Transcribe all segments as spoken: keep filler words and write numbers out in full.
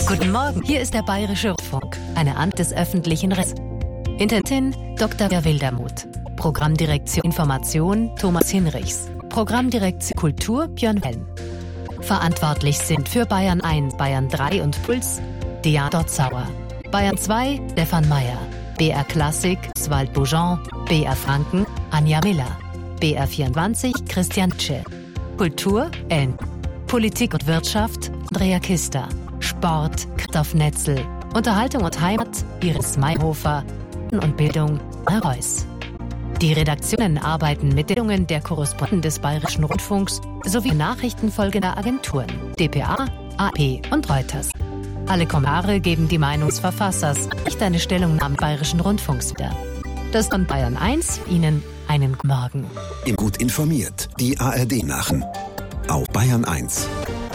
Guten Morgen, hier ist der Bayerische Rundfunk, eine Amt des öffentlichen Rechts. Intendantin Doktor Wildermuth. Programmdirektion Information Thomas Hinrichs. Programmdirektion Kultur Björn Wellen. Verantwortlich sind für Bayern eins, Bayern drei und Puls Diana Dotzauer. Bayern zwei Stefan Meyer. B R Klassik Oswald Boujon. B R Franken Anja Miller. B R vierundzwanzig Christian Tsche. Kultur Ellen. Politik und Wirtschaft Andrea Kister. Sport Christoph Netzel. Unterhaltung und Heimat Iris Mayhofer. Und Bildung Herr Reuss. Die Redaktionen arbeiten mit Bildungen der Korrespondenten des Bayerischen Rundfunks sowie Nachrichten folgender Agenturen D P A, A P und Reuters. Alle Kommentare geben die Meinung des Verfassers, nicht eine Stellungnahme Bayerischen Rundfunks wieder. Das von Bayern eins Ihnen einen guten Morgen. Im Gut informiert, die A R D-Nachen auf Bayern eins.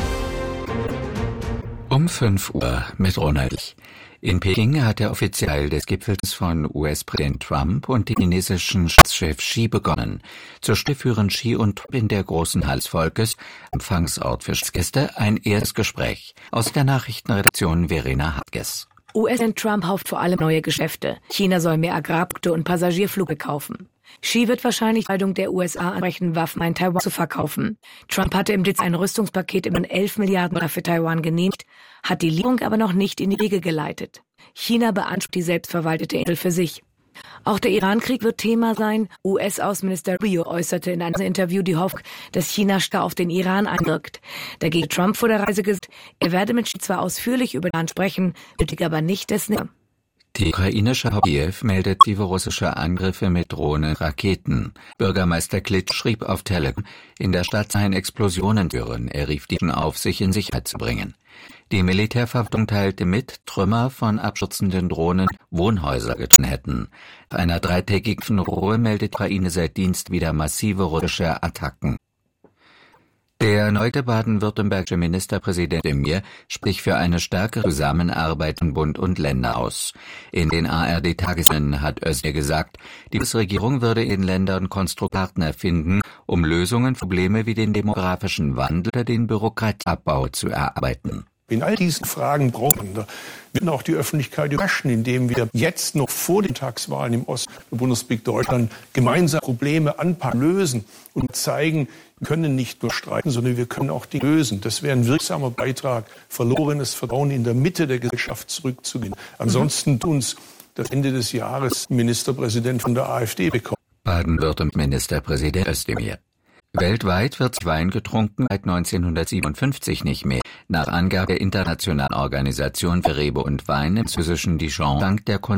Um fünf Uhr mit Ronald. In Peking hat der Offiziell des Gipfels von U S-Präsident Trump und dem chinesischen Staatschef Xi begonnen. Zur Stunde führen Xi und Trump in der großen Halle des Volkes, Empfangsort für Gäste, ein erstes Gespräch. Aus der Nachrichtenredaktion Verena Hartges. U S-Präsident Trump hofft vor allem neue Geschäfte. China soll mehr Agrarprodukte und Passagierflüge kaufen. Xi wird wahrscheinlich die Entscheidung der U S A ansprechen, Waffen an Taiwan zu verkaufen. Trump hatte im Dezember ein Rüstungspaket über elf Milliarden Dollar für Taiwan genehmigt, hat die Lieferung aber noch nicht in die Wege geleitet. China beansprucht die selbstverwaltete Insel für sich. Auch der Iran-Krieg wird Thema sein. U S-Außenminister Rubio äußerte in einem Interview die Hoffnung, dass China stark auf den Iran einwirkt. Dagegen Trump vor der Reise gesagt, er werde mit Xi zwar ausführlich über Iran sprechen, nötig aber nicht dessen Nähe. Die ukrainische Kiew meldet tiefe russische Angriffe mit Drohnen und Raketen. Bürgermeister Klitsch schrieb auf Telegram, in der Stadt seien Explosionen hören. Er rief die Menschen auf, sich in Sicherheit zu bringen. Die Militärverwaltung teilte mit, Trümmer von abstürzenden Drohnen Wohnhäuser getroffen hätten. Nach einer dreitägigen Ruhe meldet die Ukraine seit Dienst wieder massive russische Attacken. Der erneute baden-württembergische Ministerpräsident Demir spricht für eine stärkere Zusammenarbeit von Bund und Länder aus. In den A R D-Tagesthemen hat Özdemir gesagt, die Bundesregierung würde in Ländern Konstruktpartner finden, um Lösungen für Probleme wie den demografischen Wandel oder den Bürokratieabbau zu erarbeiten. In all diesen Fragen brauchen wir werden auch die Öffentlichkeit überraschen, indem wir jetzt noch vor den Tagswahlen im Osten der Bundesrepublik Deutschland gemeinsam Probleme anpacken, lösen und zeigen, wir können nicht nur streiten, sondern wir können auch die lösen. Das wäre ein wirksamer Beitrag, verlorenes Vertrauen in der Mitte der Gesellschaft zurückzugewinnen. Ansonsten tut uns das Ende des Jahres Ministerpräsident von der AfD bekommen. Baden-Württemberg Ministerpräsident Özdemir. Weltweit wird Wein getrunken seit neunzehnhundertsiebenundfünfzig nicht mehr. Nach Angabe der Internationalen Organisation für Rebe und Wein im französischen Dijon sank der Konsum